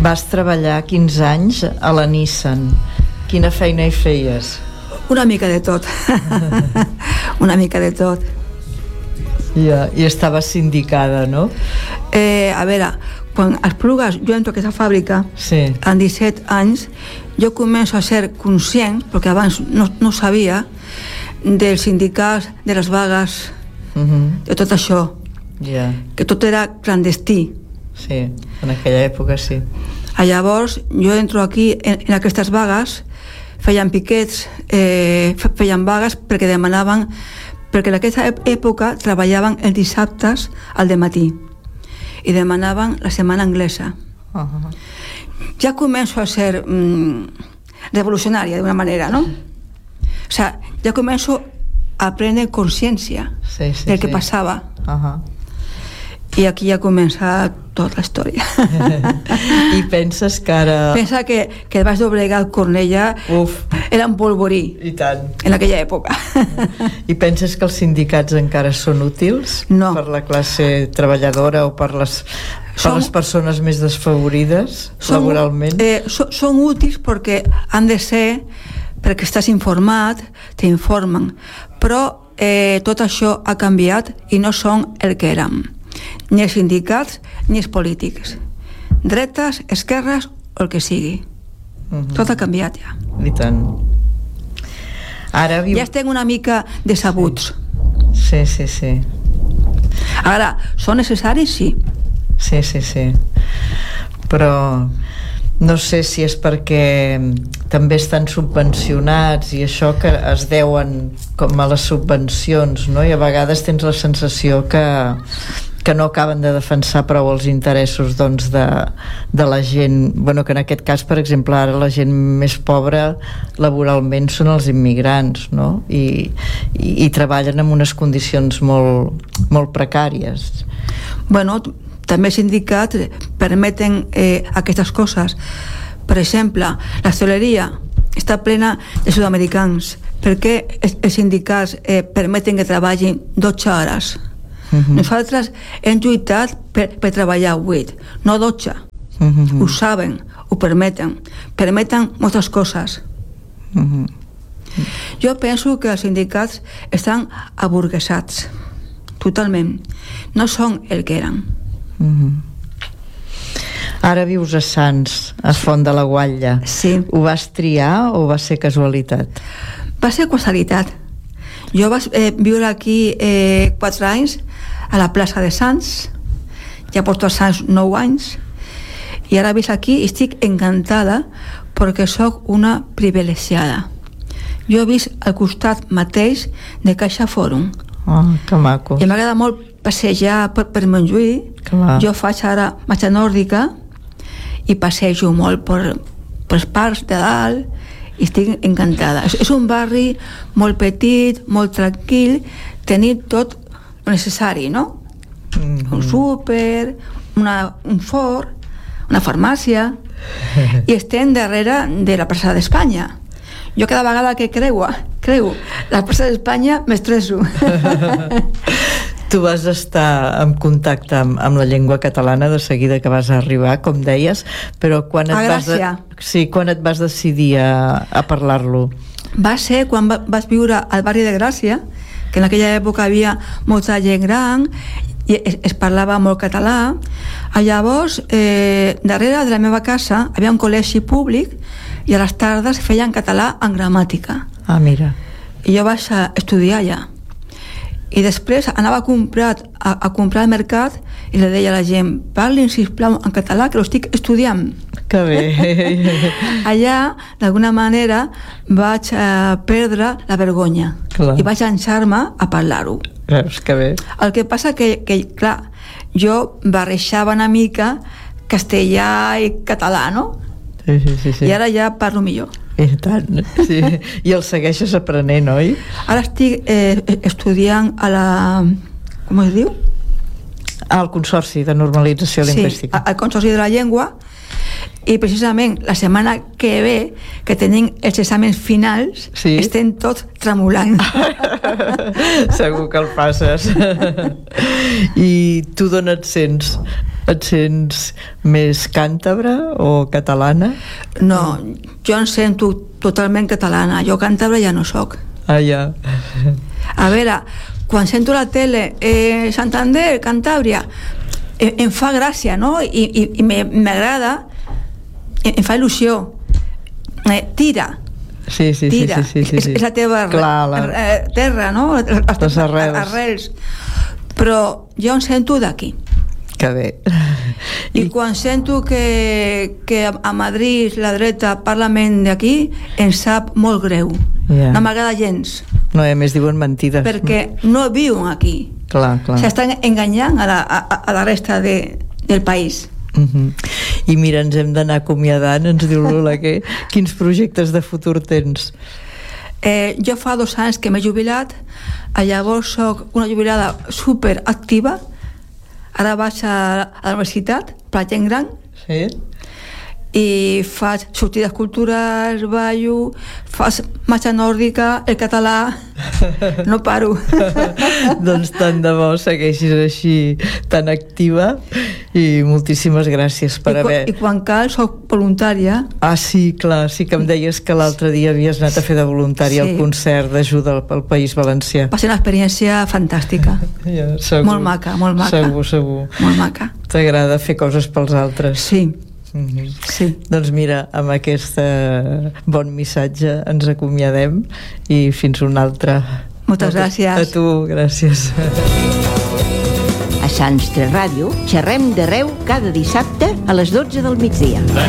Vas treballar 15 anys a la Nissan. Quina feina hi feies? Una mica de tot. Una mica de tot. I estaves sindicada, no? A veure, quan Esplugues, jo entro a aquesta fàbrica, amb 17 anys, jo començo a ser conscient, perquè abans no sabia, dels sindicats, de les vagues, de tot això, que tot era clandestí. Sí, en aquella època sí. Llavors jo entro aquí en aquestes vagues, feien piquets, feien vagues perquè demanaven, perquè en aquesta època treballaven els dissabtes al dematí i demanaven la setmana anglesa. Ja començo a ser revolucionària d'una manera, no? O sea, ja començo a prendre consciència del que passava. I aquí ja comença tota la història. I penses que ara... Pensa que el Baix Llobregat, Cornellà, era un polvorí. I tant. En aquella època. I penses que els sindicats encara són útils? No. Per la classe treballadora o per les persones més desfavorides laboralment? Són útils perquè han de ser, perquè estàs informat, t'informen. Però tot això ha canviat i no són el que érem. Ni els sindicats ni els polítics, dretes, esquerres o el que sigui. Tot ha canviat ja. I tant. Ara ja estem una mica decebuts. Sí. Ara, són necessaris? Sí. Sí. Però no sé si és perquè també estan subvencionats i això que es deuen com a les subvencions, no? I a vegades tens la sensació que no acaben de defensar prou els interessos, doncs, de la gent, bueno, que en aquest cas, per exemple, ara la gent més pobra laboralment són els immigrants, no? I treballen en unes condicions molt precàries. Bueno, també els sindicats permeten aquestes coses. Per exemple, la hostaleria està plena de sud-americans. Per què els sindicats permeten que treballin 12 hores? Nosaltres hem lluitat per treballar 8, no 12. Ho saben, ho permeten moltes coses. Jo penso que els sindicats estan aburguesats totalment, no són el que eren. Ara vius a Sants, a Font de la Guatlla. Sí. Ho vas triar o va ser casualitat? Va ser casualitat. Jo vaig viure aquí 4 anys a la plaça de Sants, ja porto a Sants 9 anys, i ara visc aquí i estic encantada perquè sóc una privilegiada. Jo visc al costat mateix de Caixa Fòrum. Que maco. I m'agrada molt passejar per Montjuïc. Jo faig ara marxa nòrdica i passejo molt per els parcs de dalt i estic encantada. És un barri molt petit, molt tranquil, tenir tot necessari, no? Un súper, un forn, una farmàcia, i estem darrere de la plaça d'Espanya. Jo cada vegada que creu la plaça d'Espanya m'estresso. Tu vas estar en contacte amb la llengua catalana de seguida que vas arribar, com deies, però quan et vas decidir a parlar-lo? Va ser quan vas viure al barri de Gràcia, que en aquella època havia molta gent gran i es parlava molt català. Llavors, darrere de la meva casa havia un col·legi públic i a les tardes feien català en gramàtica. Mira. I jo vaig estudiar allà. I després anava a comprar al mercat i li deia a la gent: parlin, sisplau, en català, que l'estic estudiant. Que bé. Allà, d'alguna manera, vaig perdre la vergonya. I vaig llançar-me a parlar-ho. Veus, que bé. El que passa que, clar, jo barrejava una mica castellà i català, no? Sí. I ara ja parlo millor. I tant, sí. I el segueixes aprenent, oi? Ara estic estudiant a la... com es diu? Al Consorci de Normalització Lingüística. Sí, al Consorci de la Llengua, i precisament la setmana que ve, que tenim els exàmens finals, sí? estem tots tremolant. Segur que el passes. I tu d'on et sents? Et sents més càntabra o catalana? No, jo em sento totalment catalana. Jo càntabra ja no soc. Ah, ja. A veure, quan sento la tele, Santander, Cantàbria, em fa gràcia, no? I m'agrada, em fa il·lusió. Tira. Sí. És la teva terra, no? Les arrels. Però jo em sento d'aquí. Que bé. I quan sento que a Madrid la dreta parla d'aquí, em sap molt greu. No m'agrada gens. No, a més diuen mentides. Perquè no viuen aquí. Clar. S'estan enganyant a la resta del país. I mira, ens hem d'anar acomiadant, ens diu Lola, quins projectes de futur tens? Jo fa 2 anys que m'he jubilat, llavors soc una jubilada superactiva. Ara vaig a la universitat per a gent gran. Sí? I faig sortides culturals, ballo, faig marxa nòrdica, el català, no paro. Doncs tant de bo segueixis així tan activa i moltíssimes gràcies per haver... I quan cal soc voluntària. Ah, sí, clar, sí que em deies que l'altre dia havies anat a fer de voluntària al concert d'ajuda al País Valencià. Va ser una experiència fantàstica. Ja, segur. Molt maca. Segur. Molt maca. T'agrada fer coses pels altres. Sí. Sí. Doncs mira, amb aquest bon missatge ens acomiadem i fins una altra. Moltes gràcies. A tu, gràcies. A Sants 3 Ràdio xerrem d'arreu cada dissabte a les 12 del migdia.